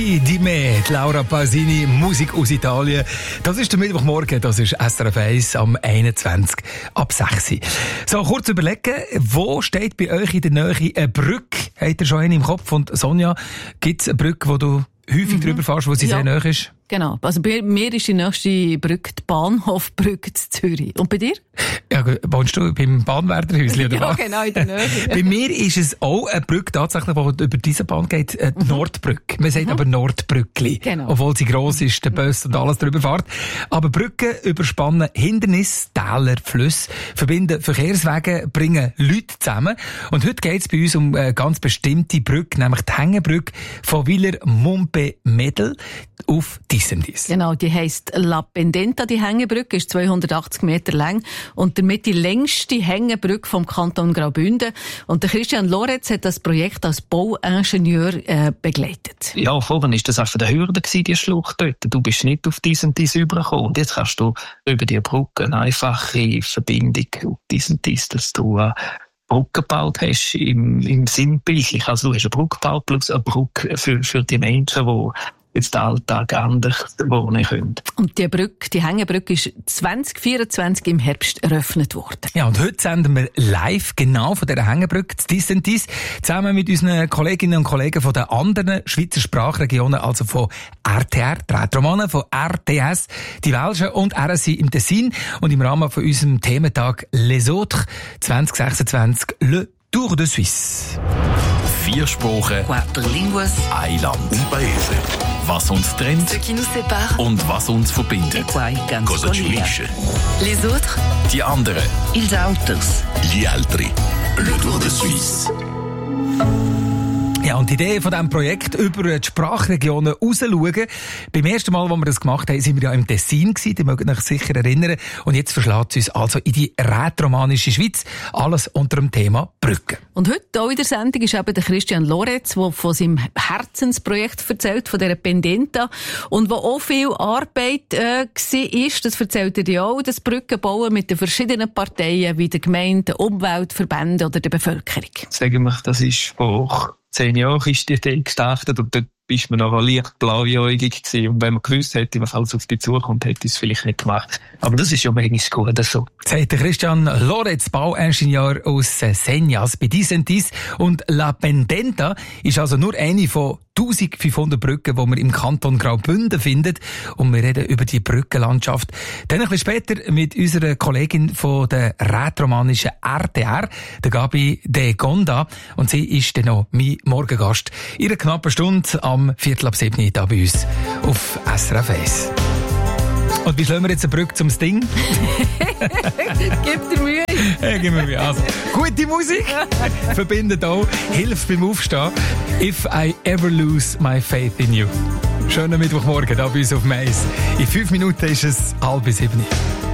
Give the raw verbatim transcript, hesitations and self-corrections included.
Die Me, Laura Pausini, Musik aus Italien. Das ist der Mittwochmorgen, das ist S R F eins am einundzwanzig ab sechs. So, kurz überlegen, wo steht bei euch in der Nähe eine Brücke? Habt ihr schon eine im Kopf? Und Sonja, gibt es eine Brücke, wo du häufig mhm. drüber fährst, wo sie ja. sehr nahe ist? Genau. Also bei mir ist die nächste Brücke die Bahnhofbrücke zu Zürich. Und bei dir? Ja, wohnst du beim Bahnwärterhäuschen oder ja, was? genau, in der Nähe. Bei mir ist es auch eine Brücke, tatsächlich, die über diese Bahn geht, die mhm. Nordbrücke. Man sagt mhm. aber Nordbrückli. Genau. Obwohl sie gross ist, der Bus und alles drüber fährt. Aber Brücken überspannen Hindernisse, Täler, Flüsse, verbinden Verkehrswege, bringen Leute zusammen. Und heute geht es bei uns um eine ganz bestimmte Brücke, nämlich die Hängebrücke von Villers-Montpé-Medel auf Dissendis. Genau, die heisst La Pendenta, die Hängebrücke, ist zweihundertachtzig Meter lang und damit die längste Hängebrücke vom Kanton Graubünden. Und der Christian Loretz hat das Projekt als Bauingenieur äh, begleitet. Ja, vorhin war das einfach der Hürde, die Schlucht dort. Du bist nicht auf Dissendis rübergekommen. Und jetzt kannst du über die Brücke eine einfache Verbindung auf Dissendis, dass du eine Brücke gebaut hast im, im Sinnbildlich. Also du hast eine Brücke gebaut plus eine Brücke für, für die Menschen, die jetzt den Alltag anders wohnen können. Und die Brücke, die Hängebrücke ist zwanzig vierundzwanzig im Herbst eröffnet worden. Ja, und heute senden wir live genau von dieser Hängebrücke zu Dissendis zusammen mit unseren Kolleginnen und Kollegen von den anderen Schweizer Sprachregionen, also von R T R, die Rätoromanen, von R T S, die Welschen und R S I im Tessin und im Rahmen von unserem Thementag Les Autres zwanzig sechsundzwanzig Le Tour de Suisse. Vier Sprachen, Quattro linguas, ein Land, un paese. Was uns trennt ce qui nous sépare und was uns verbindet. Cosa ci unisce. Les autres, die anderen. ils auters. Gli altri. Le Tour de Suisse. Ja, und die Idee von diesem Projekt über die Sprachregionen rausschauen. Beim ersten Mal, als wir das gemacht haben, sind wir ja im Tessin gewesen, die mögen euch sicher erinnern. Und jetzt verschlägt es uns also in die rätoromanische Schweiz. Alles unter dem Thema Brücken. Und heute auch in der Sendung ist eben der Christian Loretz, der von seinem Herzensprojekt erzählt, von dieser Pendenta. Und wo auch viel Arbeit äh, war, das erzählt er ja auch, das Brückenbauen mit den verschiedenen Parteien, wie der Gemeinde, Umweltverbänden oder der Bevölkerung. Sagen wir, das ist vor zehn Jahren ist die Idee gestartet und dort bist man noch leicht blauäugig gewesen. Und wenn man gewusst hätte, was alles auf dich zukommt, hätte ich es vielleicht nicht gemacht. Aber das ist ja manchmal gut so. Sagt Christian Loretz, Bauingenieur aus Senjas bei Dissendis. Und La Pendenta ist also nur eine von eintausendfünfhundert Brücken, die man im Kanton Graubünden findet. Und wir reden über die Brückenlandschaft. Dann ein bisschen später mit unserer Kollegin von der rätoromanischen R T R, der Gabi de Gonda. Und sie ist dann noch mein Morgengast. In einer knappen Stunde am Viertel ab sieben hier bei uns auf S R F eins. Und wie schlagen wir jetzt eine Brücke zum Sting? Gib dir Mühe. Ja, gib mir Mühe. Also, gute Musik verbindet auch, hilft beim Aufstehen. If I ever lose my faith in you. Schönen Mittwochmorgen, da bei uns auf Mais. In fünf Minuten ist es halb sieben.